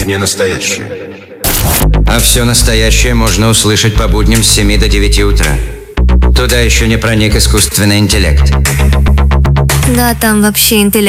не настоящее. А все настоящее можно услышать по будням с 7 до 9 утра. Туда еще не проник искусственный интеллект. Да, там вообще интеллект